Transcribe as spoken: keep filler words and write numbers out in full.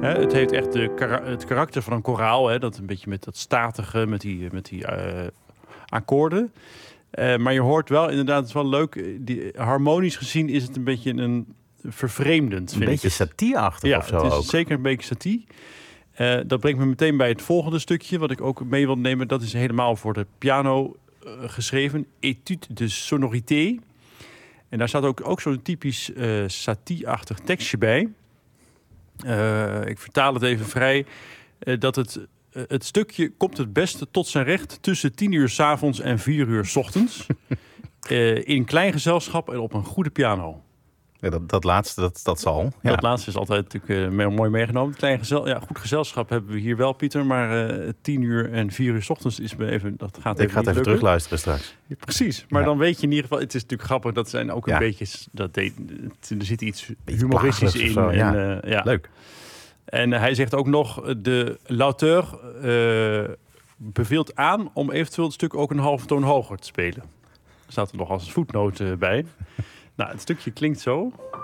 Hè, het heeft echt de, het karakter van een koraal. Hè, dat een beetje met dat statige, met die, met die uh, akkoorden. Uh, maar je hoort wel, inderdaad, het is wel leuk. Die, harmonisch gezien is het een beetje een vervreemdend. Een beetje satieachtig ja, of zo het is ook. Zeker een beetje satie. Uh, dat brengt me meteen bij het volgende stukje, wat ik ook mee wil nemen. Dat is helemaal voor de piano uh, geschreven. Étude de sonorité. En daar staat ook, ook zo'n typisch uh, satie-achtig tekstje bij. Uh, ik vertaal het even vrij. Uh, dat het, uh, het stukje komt het beste tot zijn recht tussen tien uur 's avonds en vier uur 's ochtends. uh, in klein gezelschap en op een goede piano. Ja, dat, dat laatste, dat, dat zal. Ja. Dat laatste is altijd natuurlijk uh, mooi meegenomen. Klein gezel, ja, goed gezelschap hebben we hier wel, Pieter. Maar uh, tien uur en vier uur 's ochtends is me even. Dat gaat ik ga het even terugluisteren straks. Ja, precies. Maar ja. dan weet je in ieder geval. Het is natuurlijk grappig. Dat zijn ook een ja. beetje. Dat deed, er zit iets humoristisch in. Zo, ja. En, uh, ja. Leuk. En uh, hij zegt ook nog: de l'auteur uh, beveelt aan om eventueel het stuk ook een halve toon hoger te spelen. Er staat er nog als voetnoot uh, bij. Nou, het stukje klinkt zo.